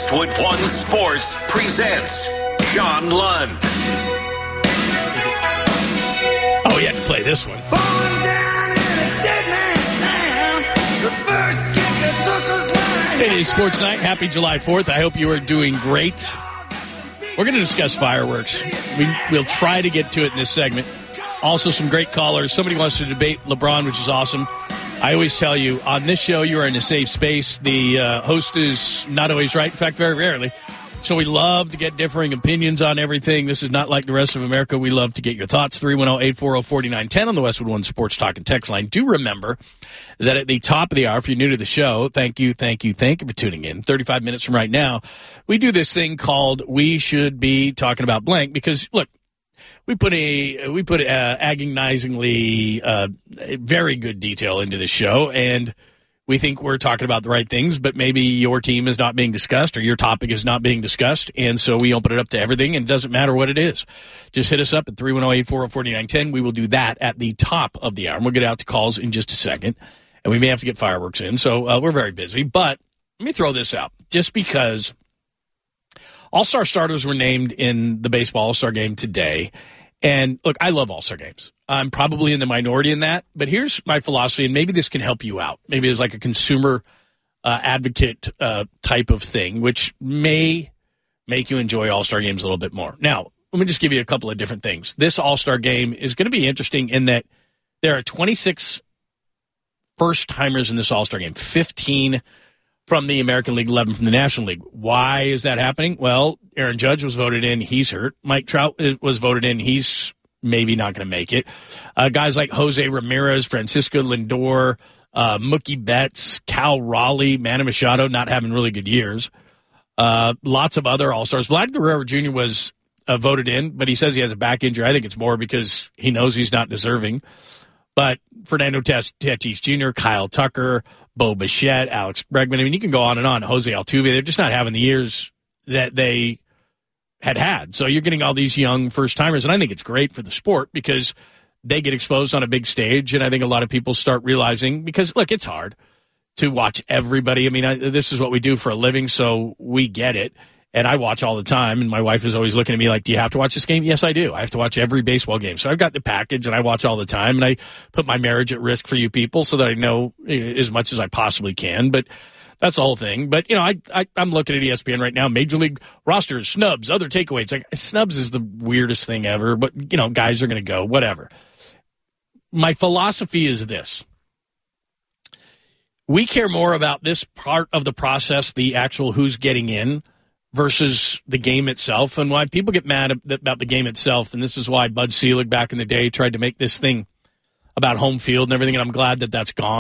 Westwood One Sports presents John Lund. Oh, you had to play this one. Born down in a dead man's town, the first kicker took us mine. It is Sports Night. Happy July 4th. I hope you are doing great. We're going to discuss fireworks. We'll try to get to it in this segment. Also, some great callers. Somebody wants to debate LeBron, which is awesome. I always tell you, on this show, you are in a safe space. The host is not always right. In fact, very rarely. So we love to get differing opinions on everything. This is not like the rest of America. We love to get your thoughts. 310-840-4910 on the Westwood One Sports Talk and Text line. Do remember that at the top of the hour, if you're new to the show, thank you for tuning in. 35 minutes from right now, we do this thing called We Should Be Talking About Blank because, look, we put agonizingly very good detail into this show, and we think we're talking about the right things, but maybe your team is not being discussed or your topic is not being discussed, and so we open it up to everything, and it doesn't matter what it is. Just hit us up at 310-840-4910. We will do that at the top of the hour, and we'll get out to calls in just a second, and we may have to get fireworks in, so we're very busy. But let me throw this out, just because All-Star starters were named in the baseball All-Star game today. And, look, I love All-Star games. I'm probably in the minority in that. But here's my philosophy, and maybe this can help you out. Maybe it's like a consumer advocate type of thing, which may make you enjoy All-Star games a little bit more. Now, let me just give you a couple of different things. This All-Star game is going to be interesting in that there are 26 first-timers in this All-Star game, 15 from the American League, 11 from the National League. Why is that happening? Well, Aaron Judge was voted in. He's hurt. Mike Trout was voted in. He's maybe not going to make it. Guys like Jose Ramirez, Francisco Lindor, Mookie Betts, Cal Raleigh, Manny Machado not having really good years. Lots of other All-Stars. Vlad Guerrero Jr. was voted in, but he says he has a back injury. I think it's more because he knows he's not deserving. But Fernando Tatis Jr., Kyle Tucker, Bo Bichette, Alex Bregman. I mean, you can go on and on. Jose Altuve. They're just not having the years that they had. So you're getting all these young first-timers, and I think it's great for the sport because they get exposed on a big stage, and I think a lot of people start realizing, because, look, it's hard to watch everybody. I mean, this is what we do for a living, so we get it. And I watch all the time, and my wife is always looking at me like, do you have to watch this game? Yes, I do. I have to watch every baseball game. So I've got the package, and I watch all the time, and I put my marriage at risk for you people so that I know as much as I possibly can. But that's the whole thing. But, you know, I'm looking at ESPN right now, Major League rosters, snubs, other takeaways. Like, snubs is the weirdest thing ever, but, you know, guys are going to go, whatever. My philosophy is this. We care more about this part of the process, the actual who's getting in, versus the game itself. And why people get mad about the game itself, and this is why Bud Selig back in the day tried to make this thing about home field and everything, and I'm glad that that's gone.